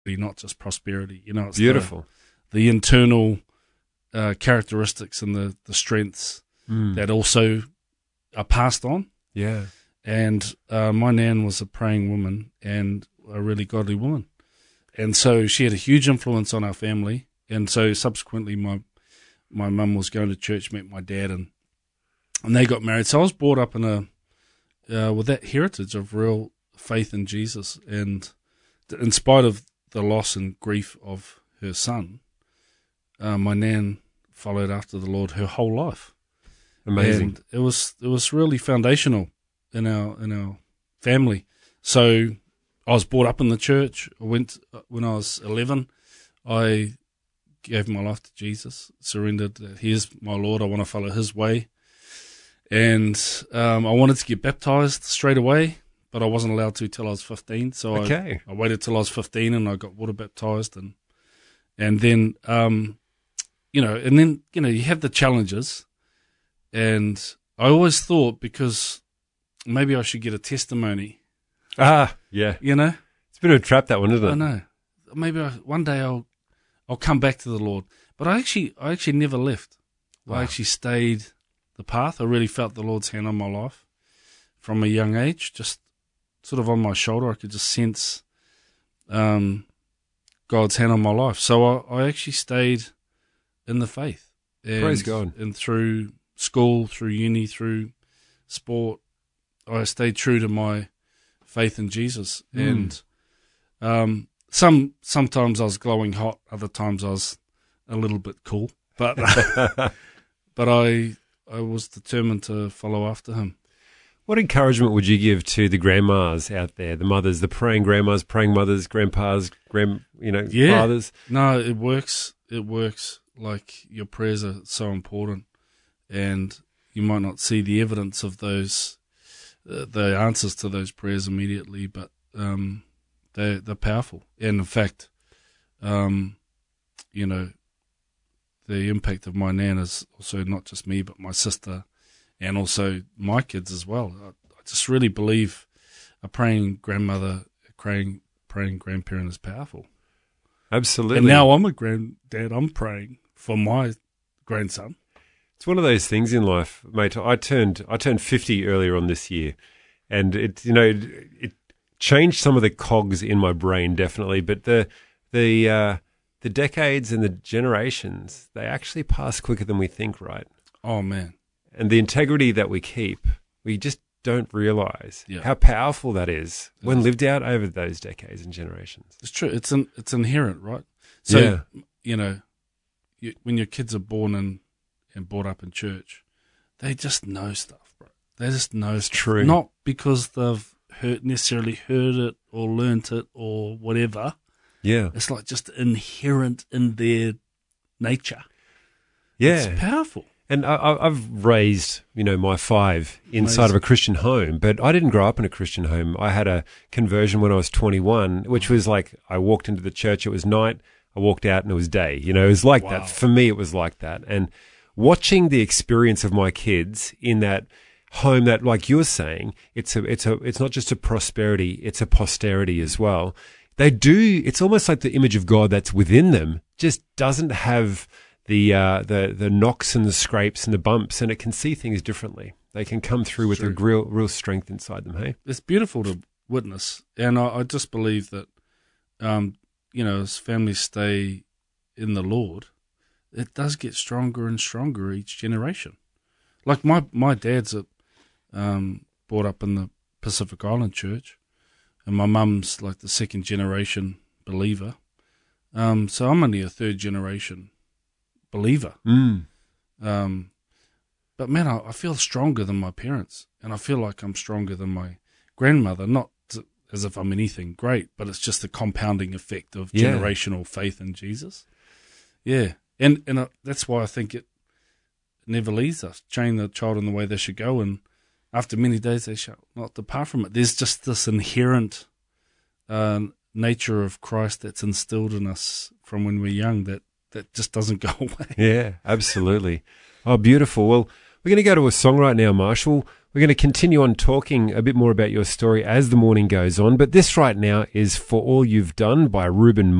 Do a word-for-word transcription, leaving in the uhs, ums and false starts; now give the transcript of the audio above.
not just prosperity. You know, it's beautiful. The, the internal uh, characteristics and the, the strengths mm. that also are passed on. Yeah. And uh, my nan was a praying woman and a really godly woman. And so she had a huge influence on our family. And so subsequently my my mum was going to church, met my dad, and and they got married. So I was brought up in a uh, with that heritage of real faith in Jesus. And in spite of the loss and grief of her son, uh, my nan followed after the Lord her whole life. Amazing. And it was it was really foundational in our in our family. So I was brought up in the church. I went when I was eleven. I gave my life to Jesus, surrendered. Here's my Lord. I want to follow His way. And um, I wanted to get baptized straight away, but I wasn't allowed to till I was fifteen. So okay. I, I waited till I was fifteen, and I got water baptized, and and then um, you know, and then you know, you have the challenges, and I always thought because maybe I should get a testimony. Ah, yeah. You know, it's a bit of a trap, that one, isn't it? I know. Maybe I, one day I'll I'll come back to the Lord, but I actually I actually never left. Wow. I actually stayed the path. I really felt the Lord's hand on my life from a young age, just sort of on my shoulder. I could just sense um, God's hand on my life. So I, I actually stayed in the faith. And, Praise God. And through school, through uni, through sport, I stayed true to my faith in Jesus. Mm. And um, some sometimes I was glowing hot, other times I was a little bit cool. But but I I was determined to follow after Him. What encouragement would you give to the grandmas out there, the mothers, the praying grandmas, praying mothers, grandpas, grand, you know, yeah. fathers? No, it works. It works. Like, your prayers are so important, and you might not see the evidence of those, uh, the answers to those prayers immediately, but um, they they're powerful. And in fact, um, you know, the impact of my nan is also not just me, but my sister, and also my kids as well. I, I just really believe a praying grandmother, a praying praying grandparent is powerful. Absolutely. And now I'm a granddad. I'm praying for my grandson. It's one of those things in life, mate. I turned I turned fifty earlier on this year, and it you know it, it changed some of the cogs in my brain, definitely. But the the uh, the decades and the generations, they actually pass quicker than we think, right? Oh man! And the integrity that we keep, we just don't realize yeah. how powerful that is it when is. lived out over those decades and generations. It's true. It's an, it's inherent, right? So, yeah. you know, you, when your kids are born in, and brought up in church, they just know stuff, bro. They just know it's stuff. True. Not because they've heard, necessarily heard it or learnt it or whatever. Yeah. It's like just inherent in their nature. Yeah. It's powerful. And I, I've raised, you know, my five inside Amazing. of a Christian home, but I didn't grow up in a Christian home. I had a conversion when I was twenty-one, which was like I walked into the church, it was night, I walked out and it was day. You know, it was like wow. that. For me, it was like that. And watching the experience of my kids in that home that, like you're saying, it's a, it's a, it's not just a prosperity, it's a posterity as well. They do, it's almost like the image of God that's within them just doesn't have the uh, the the knocks and the scrapes and the bumps, and it can see things differently. They can come through with a real real strength inside them. Hey, it's beautiful to witness, and I, I just believe that, um, you know, as families stay in the Lord, it does get stronger and stronger each generation. Like my my dad's a, um, brought up in the Pacific Island Church, and my mum's like the second generation believer. Um, so I'm only a third generation believer. Mm. Um, but man, I, I feel stronger than my parents, and I feel like I'm stronger than my grandmother, not to, as if I'm anything great, but it's just the compounding effect of yeah. generational faith in Jesus. Yeah. And, and uh, that's why I think it never leaves us. Train the child in the way they should go, and after many days they shall not depart from it. There's just this inherent uh, nature of Christ that's instilled in us from when we're young that that just doesn't go away. Yeah, absolutely. Oh, beautiful. Well, we're going to go to a song right now, Marshall. We're going to continue on talking a bit more about your story as the morning goes on, but this right now is For All You've Done by Ruben